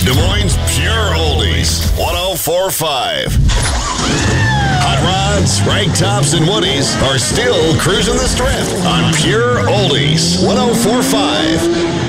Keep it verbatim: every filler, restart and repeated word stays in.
Des Moines Pure Oldies, one oh four point five. Hot rods, rag tops, and woodies are still cruising the strip on Pure Oldies, one oh four point five.